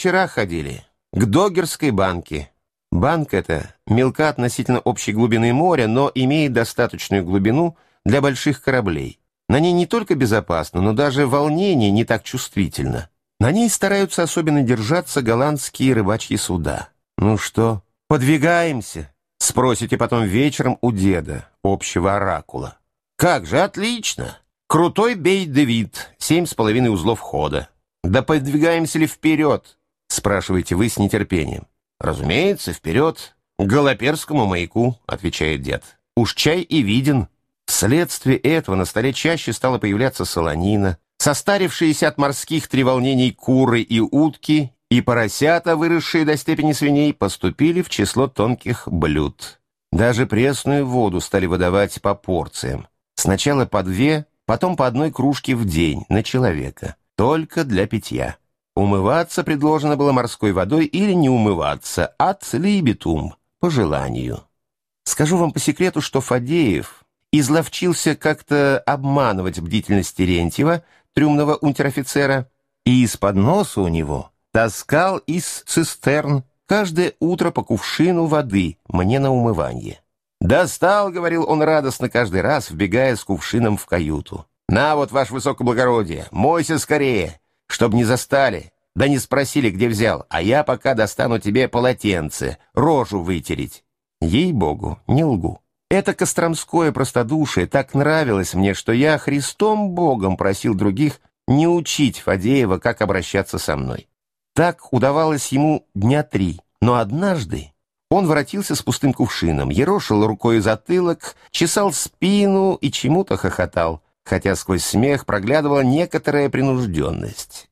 Вчера ходили к Догерской банке. Банка эта мелка относительно общей глубины моря, но имеет достаточную глубину для больших кораблей. На ней не только безопасно, но даже волнение не так чувствительно. На ней стараются особенно держаться голландские рыбачьи суда. «Ну что, подвигаемся?» — спросите потом вечером у деда, общего оракула. «Как же, отлично! Крутой бей-де-вид, 7,5 узлов хода. Да подвигаемся ли вперед?» — спрашиваете вы с нетерпением. «Разумеется, вперед, к Голоперскому маяку», — отвечает дед. «Уж чай и виден». Вследствие этого на столе чаще стала появляться солонина, состарившиеся от морских треволнений куры и утки, и поросята, выросшие до степени свиней, поступили в число тонких блюд. Даже пресную воду стали выдавать по порциям. Сначала по 2, потом по 1 кружке в день на человека, только для питья. Умываться предложено было морской водой или не умываться, от либитум, по желанию. Скажу вам по секрету, что Фадеев изловчился как-то обманывать бдительность Терентьева, трюмного унтер-офицера, и из-под носа у него таскал из цистерн каждое утро по кувшину воды мне на умывание. «Достал», — говорил он радостно каждый раз, вбегая с кувшином в каюту. «На вот, ваше высокоблагородие, мойся скорее, чтоб не застали, да не спросили, где взял, а я пока достану тебе полотенце, рожу вытереть». Ей-богу, не лгу. Это костромское простодушие так нравилось мне, что я Христом Богом просил других не учить Фадеева, как обращаться со мной. Так удавалось ему дня 3, но однажды он воротился с пустым кувшином, ерошил рукой затылок, чесал спину и чему-то хохотал, хотя сквозь смех проглядывала некоторая принужденность.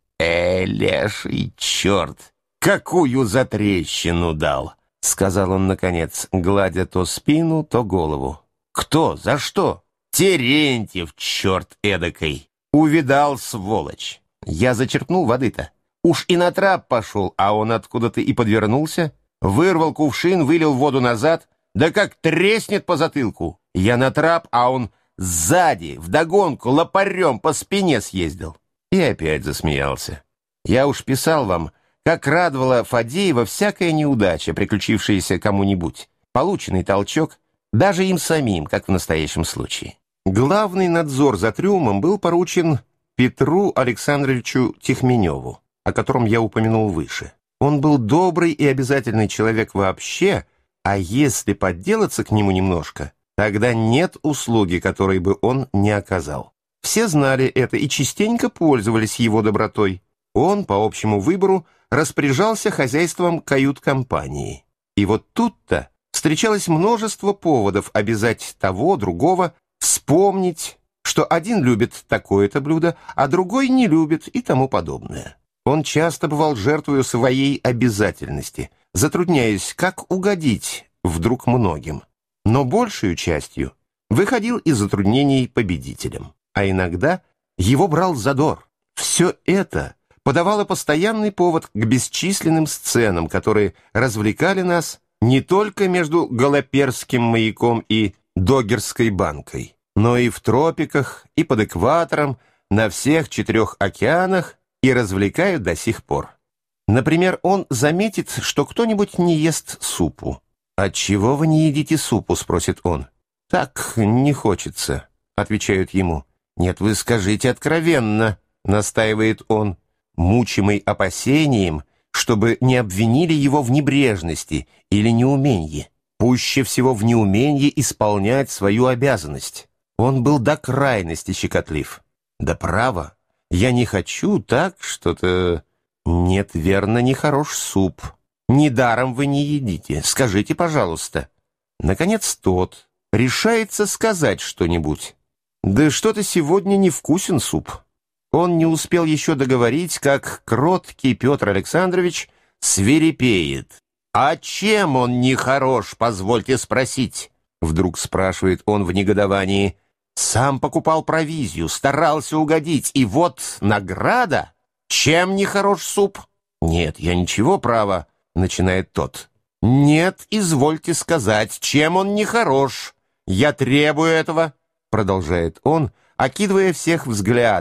«Леший черт! Какую затрещину дал!» — сказал он, наконец, гладя то спину, то голову. «Кто? За что?» «Терентьев, черт эдакой! Увидал, сволочь!» Я зачерпнул воды-то. Уж и на трап пошел, а он откуда-то и подвернулся. Вырвал кувшин, вылил воду назад, да как треснет по затылку. Я на трап, а он сзади, вдогонку, лопарем по спине съездил. И опять засмеялся. Я уж писал вам, как радовала Фадеева всякая неудача, приключившаяся кому-нибудь. Полученный толчок, даже им самим, как в настоящем случае. Главный надзор за трюмом был поручен Петру Александровичу Тихменеву, о котором я упомянул выше. Он был добрый и обязательный человек вообще, а если подделаться к нему немножко, тогда нет услуги, которой бы он не оказал. Все знали это и частенько пользовались его добротой. Он, по общему выбору, распоряжался хозяйством кают-компании. И вот тут-то встречалось множество поводов обязать того, другого, вспомнить, что один любит такое-то блюдо, а другой не любит и тому подобное. Он часто бывал жертвою своей обязательности, затрудняясь, как угодить вдруг многим. Но большую частью выходил из затруднений победителем. А иногда его брал задор. Все это подавало постоянный повод к бесчисленным сценам, которые развлекали нас не только между Голоперским маяком и Догерской банкой, но и в тропиках, и под экватором, на всех 4 океанах, и развлекают до сих пор. Например, он заметит, что кто-нибудь не ест супу. «Отчего вы не едите супу?» — спросит он. «Так, не хочется», — отвечают ему. «Нет, вы скажите откровенно», — настаивает он, мучимый опасением, чтобы не обвинили его в небрежности или неуменье. Пуще всего в неуменье исполнять свою обязанность. Он был до крайности щекотлив. «Да право, я не хочу так что-то...» «Нет, верно, нехорош суп. Недаром вы не едите. Скажите, пожалуйста». Наконец тот решается сказать что-нибудь. «Да что-то сегодня невкусен суп». Он не успел еще договорить, как кроткий Петр Александрович свирепеет. «А чем он нехорош, позвольте спросить?» Вдруг спрашивает он в негодовании. «Сам покупал провизию, старался угодить, и вот награда. Чем нехорош суп?» «Нет, я ничего, право», — начинает тот. «Нет, извольте сказать, чем он нехорош. Я требую этого», — продолжает он, окидывая всех взглядом.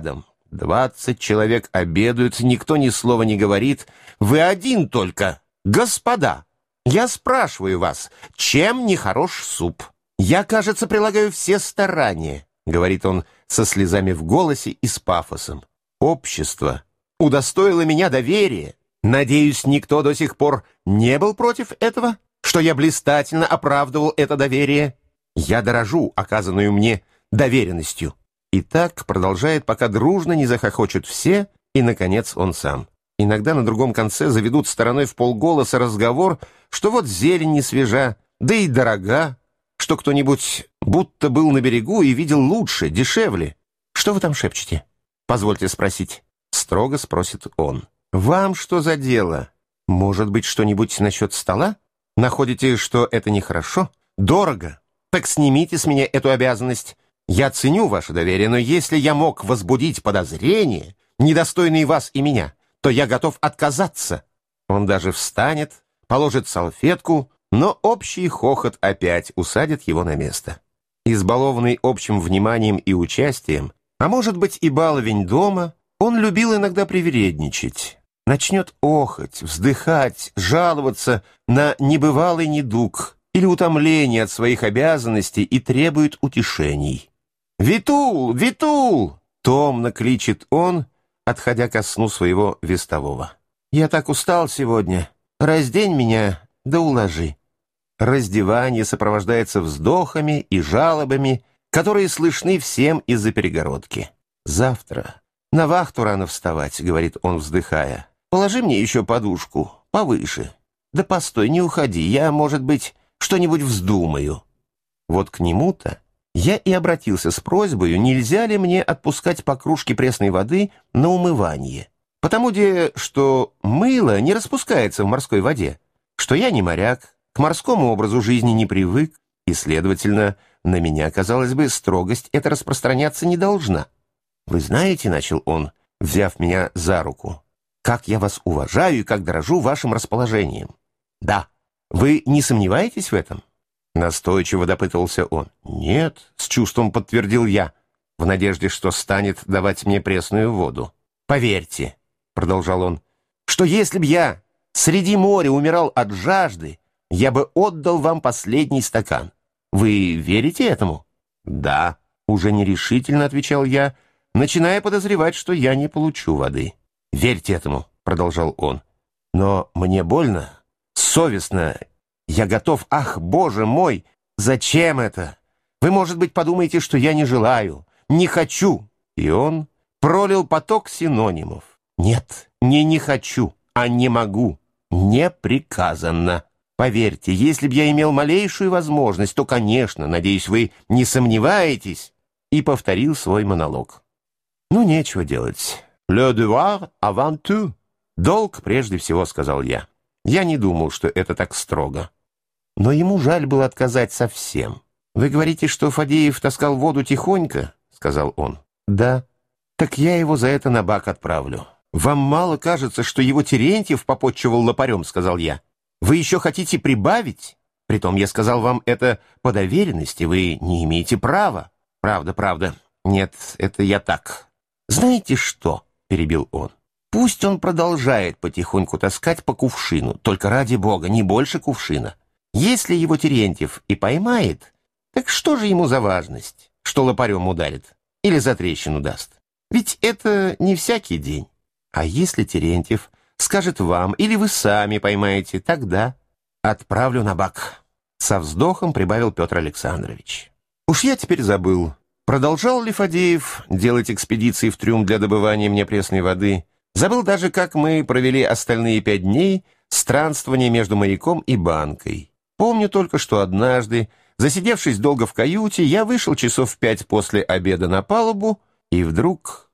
20 человек обедают, никто ни слова не говорит. Вы один только. Господа, я спрашиваю вас, чем не хорош суп? Я, кажется, прилагаю все старания, говорит он со слезами в голосе и с пафосом. Общество удостоило меня доверия. Надеюсь, никто до сих пор не был против этого, что я блистательно оправдывал это доверие. Я дорожу оказанную мне доверенностью. И так продолжает, пока дружно не захохочут все, и, наконец, он сам. Иногда на другом конце заведут стороной в полголоса разговор, что вот зелень не свежа, да и дорога, что кто-нибудь будто был на берегу и видел лучше, дешевле. «Что вы там шепчете? Позвольте спросить», — строго спросит он. «Вам что за дело? Может быть, что-нибудь насчет стола? Находите, что это нехорошо? Дорого? Так снимите с меня эту обязанность. Я ценю ваше доверие, но если я мог возбудить подозрения, недостойные вас и меня, то я готов отказаться». Он даже встанет, положит салфетку, но общий хохот опять усадит его на место. Избалованный общим вниманием и участием, а может быть и баловень дома, он любил иногда привередничать. Начнет охать, вздыхать, жаловаться на небывалый недуг или утомление от своих обязанностей и требует утешений. «Витул! Витул!» — томно кличет он, отходя ко сну своего вестового. «Я так устал сегодня. Раздень меня, да уложи». Раздевание сопровождается вздохами и жалобами, которые слышны всем из-за перегородки. «Завтра на вахту рано вставать», — говорит он, вздыхая. «Положи мне еще подушку повыше. Да постой, не уходи, я, может быть, что-нибудь вздумаю». Вот к нему-то я и обратился с просьбой, нельзя ли мне отпускать по кружке пресной воды на умывание. Потому что мыло не распускается в морской воде, что я не моряк, к морскому образу жизни не привык, и, следовательно, на меня, казалось бы, строгость эта распространяться не должна. «Вы знаете, — начал он, взяв меня за руку, — как я вас уважаю и как дорожу вашим расположением. Да, вы не сомневаетесь в этом?» Настойчиво допытывался он. «Нет», — с чувством подтвердил я, в надежде, что станет давать мне пресную воду. «Поверьте», — продолжал он, — «что если б я среди моря умирал от жажды, я бы отдал вам последний стакан. Вы верите этому?» «Да», — уже нерешительно отвечал я, начиная подозревать, что я не получу воды. «Верьте этому», — продолжал он, — «но мне больно, совестно. Я готов, ах, Боже мой, зачем это? Вы, может быть, подумаете, что я не желаю, не хочу». И он пролил поток синонимов. «Нет, не хочу, а не могу, не приказано. Поверьте, если б я имел малейшую возможность, то, конечно, надеюсь, вы не сомневаетесь». И повторил свой монолог. «Ну, нечего делать. Le devoir avant tout». «Долг прежде всего», — сказал я. Я не думал, что это так строго. Но ему жаль было отказать совсем. «Вы говорите, что Фадеев таскал воду тихонько?» — сказал он. «Да. Так я его за это на бак отправлю». «Вам мало кажется, что его Терентьев попотчевал лопарем?» — сказал я. «Вы еще хотите прибавить? Притом я сказал вам это по доверенности, вы не имеете права». «Правда, правда. Нет, это я так». «Знаете что?» — перебил он. «Пусть он продолжает потихоньку таскать по кувшину, только ради бога, не больше кувшина. Если его Терентьев и поймает, так что же ему за важность, что лопарем ударит или за трещину даст? Ведь это не всякий день. А если Терентьев скажет вам, или вы сами поймаете, тогда отправлю на бак». Со вздохом прибавил Петр Александрович. Уж я теперь забыл, продолжал ли Фадеев делать экспедиции в трюм для добывания мне пресной воды. Забыл даже, как мы провели остальные 5 дней странствования между маяком и банкой. Помню только, что однажды, засидевшись долго в каюте, я вышел часов в 5 после обеда на палубу и вдруг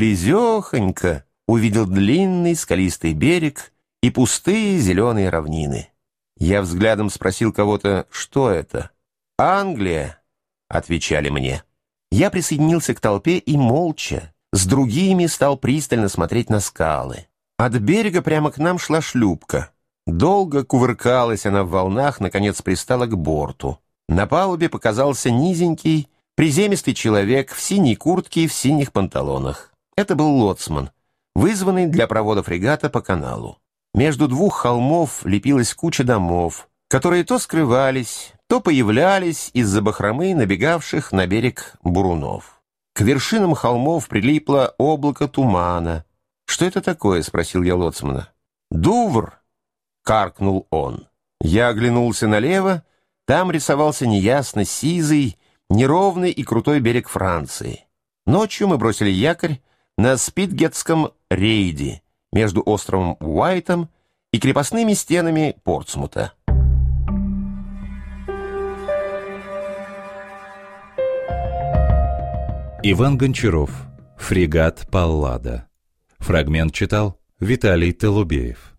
близехонько увидел длинный скалистый берег и пустые зеленые равнины. Я взглядом спросил кого-то, что это. «Англия», — отвечали мне. Я присоединился к толпе и молча с другими стал пристально смотреть на скалы. От берега прямо к нам шла шлюпка. Долго кувыркалась она в волнах, наконец пристала к борту. На палубе показался низенький, приземистый человек в синей куртке и в синих панталонах. Это был лоцман, вызванный для провода фрегата по каналу. Между двух холмов лепилась куча домов, которые то скрывались, то появлялись из-за бахромы набегавших на берег бурунов. К вершинам холмов прилипло облако тумана. «Что это такое?» — спросил я лоцмана. «Дувр!» — каркнул он. Я оглянулся налево. Там рисовался неясно сизый, неровный и крутой берег Франции. Ночью мы бросили якорь на Спитгетском рейде между островом Уайтом и крепостными стенами Портсмута. Иван Гончаров. Фрегат Паллада. Фрагмент читал Виталий Толубеев.